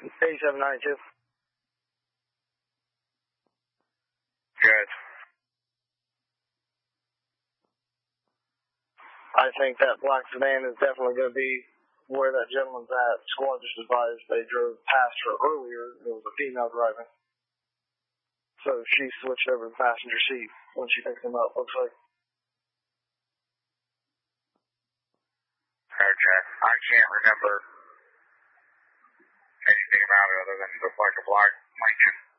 8792. Good. I think that black sedan is definitely going to be where that gentleman's at. Squad just advised they drove past her earlier. It was a female driving. So she switched over to the passenger seat when she picked him up, looks like. Okay. I can't remember anything about it other than it looked like a black Lincoln.